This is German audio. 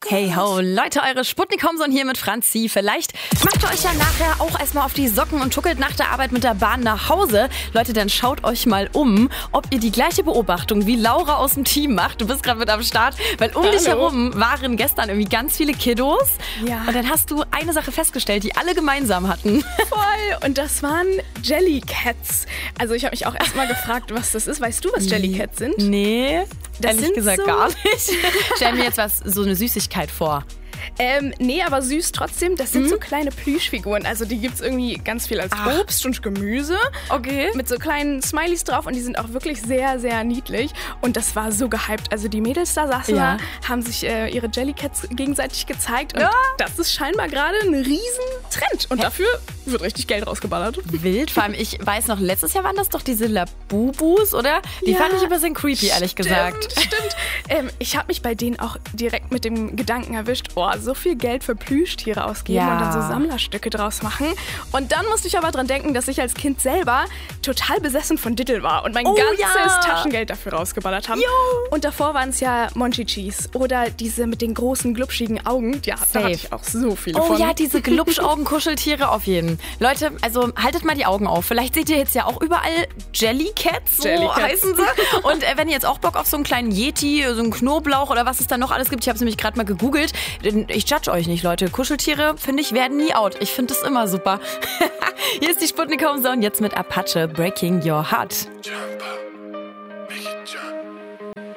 Hey ho, Leute, eure Sputnik-Homson hier mit Franzi. Vielleicht macht ihr euch ja nachher auch erstmal auf die Socken und tuckelt nach der Arbeit mit der Bahn nach Hause. Leute, dann schaut euch mal um, ob ihr die gleiche Beobachtung wie Laura aus dem Team macht. Du bist gerade mit am Start, weil dich herum waren gestern irgendwie ganz viele Kiddos. Ja. Und dann hast du eine Sache festgestellt, die alle gemeinsam hatten. Voll. Und das waren Jellycats. Also ich habe mich auch erstmal gefragt, was das ist. Weißt du, was Jellycats sind? Nee, Das ehrlich sind gesagt so- gar nicht. Stell mir jetzt so eine Süßigkeit vor. Nee, aber süß trotzdem. Das sind so kleine Plüschfiguren. Also die gibt's irgendwie ganz viel als Obst und Gemüse. Okay. Mit so kleinen Smileys drauf und die sind auch wirklich sehr, sehr niedlich. Und das war so gehypt. Also die Mädels da saßen Ja. da, haben sich ihre Jellycats gegenseitig gezeigt. Und das ist scheinbar gerade ein Riesentrend. Und dafür wird richtig Geld rausgeballert. Wild, vor allem ich weiß noch, letztes Jahr waren das doch diese Labubus, oder? Die Ja, fand ich ein bisschen creepy, ehrlich gesagt. Stimmt. Ich habe mich bei denen auch direkt mit dem Gedanken erwischt, so viel Geld für Plüschtiere ausgeben Ja. und dann so Sammlerstücke draus machen. Und dann musste ich aber dran denken, dass ich als Kind selber total besessen von Diddle war und mein ganzes ja. Taschengeld dafür rausgeballert habe. Jo. Und davor waren es ja Monchichis oder diese mit den großen, glubschigen Augen. Ja, da Safe. hatte ich auch so viele Oh von. ja, diese Glubschaugen-Kuscheltiere auf jeden. Leute, also haltet mal die Augen auf. Vielleicht seht ihr jetzt ja auch überall Jellycats, so Jellycats. heißen sie. Und wenn ihr jetzt auch Bock auf so einen kleinen Yeti, so einen Knoblauch oder was es da noch alles gibt, ich habe es nämlich gerade mal gegoogelt. Ich judge euch nicht, Leute. Kuscheltiere, finde ich, werden nie out. Ich finde das immer super. Hier ist die Sputnik Homezone, jetzt mit Apache, Breaking Your Heart. Jump up.